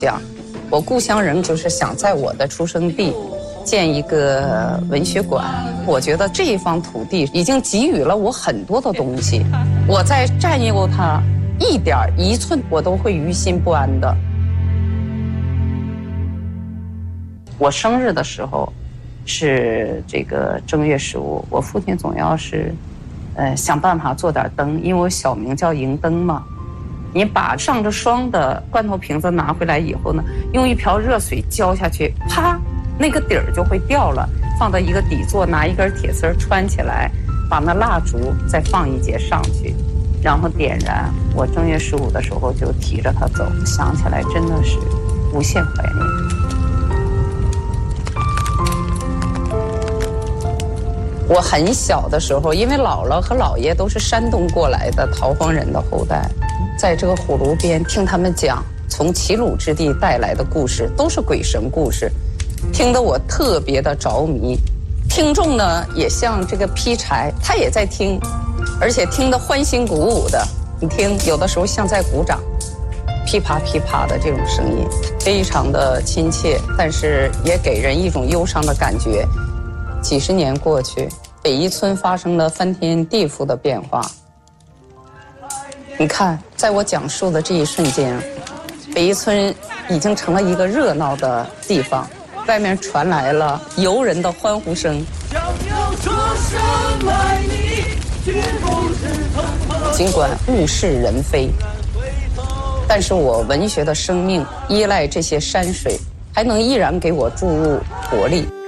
讲，我故乡人就是想在我的出生地建一个文学馆。我觉得这一方土地已经给予了我很多的东西，我在占有它一点一寸，我都会于心不安的。我生日的时候是这个正月15，我父亲总要是想办法做点灯，因为我小名叫迎灯嘛。你把上着霜的罐头瓶子拿回来以后呢，用一瓢热水浇下去，啪，那个底儿就会掉了，放到一个底座，拿一根铁丝穿起来，把那蜡烛再放一节上去，然后点燃。我正月15的时候就提着它走，想起来真的是无限怀念。我很小的时候，因为姥姥和姥爷都是山东过来的逃荒人的后代，在这个火炉边听他们讲从齐鲁之地带来的故事，都是鬼神故事，听得我特别的着迷。听众呢也像这个劈柴，他也在听，而且听得欢欣鼓舞的。你听，有的时候像在鼓掌，噼啪噼啪的这种声音，非常的亲切，但是也给人一种忧伤的感觉。几十年过去，北一村发生了翻天地覆的变化。你看，在我讲述的这一瞬间，北一村已经成了一个热闹的地方，外面传来了游人的欢呼声。尽管物是人非，但是我文学的生命依赖这些山水，还能依然给我注入活力。